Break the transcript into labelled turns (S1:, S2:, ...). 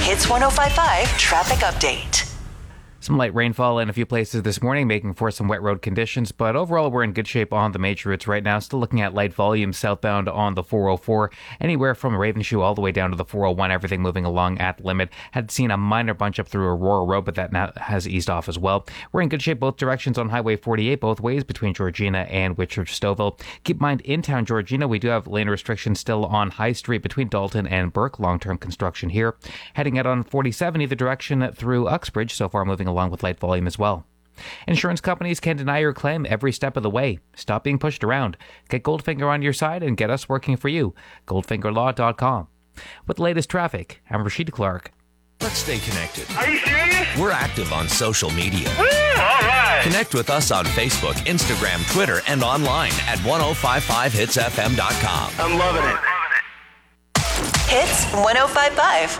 S1: Hits 105.5 traffic update.
S2: Some light rainfall in a few places this morning, making for some wet road conditions, but overall we're in good shape on the major routes right now. Still looking at light volume southbound on the 404, anywhere from Ravenshoe all the way down to the 401, everything moving along at limit. Had seen a minor bunch up through Aurora Road, but that now has eased off as well. We're in good shape both directions on Highway 48, both ways between Georgina and Whitchurch-Stouffville. Keep in mind, in town Georgina, we do have lane restrictions still on High Street between Dalton and Burke, long-term construction here. Heading out on 47 either direction through Uxbridge, so far moving along with light volume as well. Insurance companies can deny your claim every step of the way. Stop being pushed around. Get Goldfinger on your side and get us working for you. GoldfingerLaw.com. With the latest traffic, I'm Rashid Clark.
S3: Let's stay connected.
S4: Are you serious?
S3: We're active on social media.
S4: Woo, all right.
S3: Connect with us on Facebook, Instagram, Twitter, and online at 1055hitsfm.com.
S4: I'm loving it.
S1: Hits 105.5.